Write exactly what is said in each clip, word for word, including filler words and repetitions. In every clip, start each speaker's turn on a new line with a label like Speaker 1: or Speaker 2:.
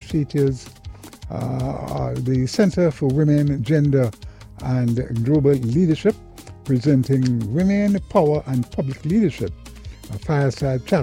Speaker 1: features uh, the Center for Women, Gender and Global Leadership, presenting Women, Power and Public Leadership, a fireside chat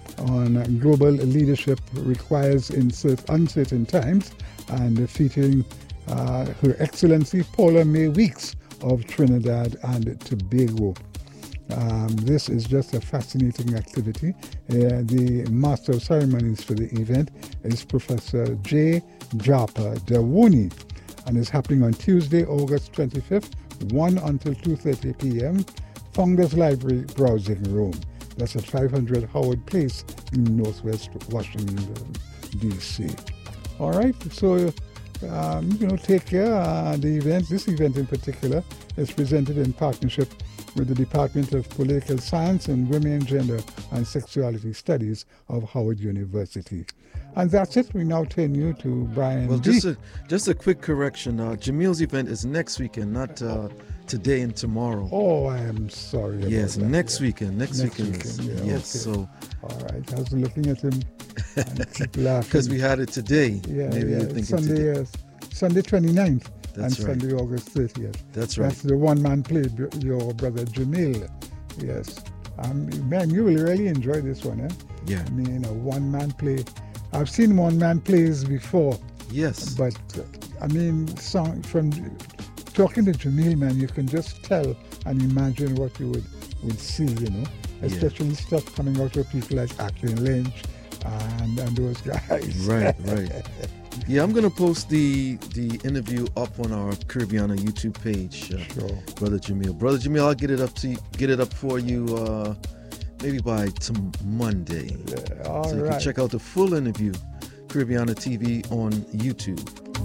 Speaker 1: on global leadership requires in uncertain times, and featuring uh, Her Excellency Paula May Weeks of Trinidad and Tobago. Um, this is just a fascinating activity. Uh, the Master of Ceremonies for the event is Professor J. Japa Dawuni, and is happening on Tuesday, August twenty-fifth, one until two thirty p.m., Founders Library Browsing Room. That's at five hundred Howard Place in Northwest Washington, D C All right, so, um, you know, take care. Uh, the event, this event in particular, is presented in partnership with the Department of Political Science and Women, Gender and Sexuality Studies of Howard University. And that's it. We now turn you to Brian
Speaker 2: Well,
Speaker 1: D.
Speaker 2: just a, just a quick correction. Uh, Jamil's event is next weekend, not uh, today and tomorrow.
Speaker 1: Oh, I am sorry about
Speaker 2: Yes,
Speaker 1: that.
Speaker 2: next
Speaker 1: Yeah.
Speaker 2: weekend. Next,
Speaker 1: Next
Speaker 2: weekend.
Speaker 1: weekend,
Speaker 2: is-
Speaker 1: yeah,
Speaker 2: yes,
Speaker 1: okay.
Speaker 2: so
Speaker 1: All right, I was looking at him and keep laughing.
Speaker 2: because we had it today.
Speaker 1: yeah,
Speaker 2: Maybe
Speaker 1: yeah,
Speaker 2: you're thinking
Speaker 1: Sunday,
Speaker 2: today.
Speaker 1: uh, Sunday twenty-ninth
Speaker 2: That's
Speaker 1: and
Speaker 2: right.
Speaker 1: Sunday, August thirtieth.
Speaker 2: That's right.
Speaker 1: That's the one-man play, b- your brother Jamil. Yes. Um, man, you will really enjoy this one, eh?
Speaker 2: Yeah.
Speaker 1: I mean, a one-man play. I've seen one-man plays before,
Speaker 2: Yes.
Speaker 1: but, uh, I mean, song, from talking to Jamil, man, you can just tell and imagine what you would, would see, you know, especially stuff coming out of people like Ackland Lynch and, and those guys.
Speaker 2: Right, right. Yeah, I'm gonna post the the interview up on our Caribbeana YouTube page, uh,
Speaker 1: Sure.
Speaker 2: Brother Jamil. Brother Jamil, I'll get it up to you, get it up for you uh, maybe by tom- Monday,
Speaker 1: Yeah, all
Speaker 2: so you
Speaker 1: right.
Speaker 2: can check out the full interview, Caribbeana T V on YouTube.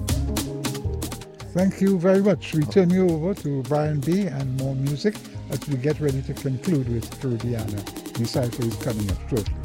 Speaker 1: Thank you very much. We turn you over to Brian B. and more music as we get ready to conclude with Caribbeana. The cipher is coming up shortly.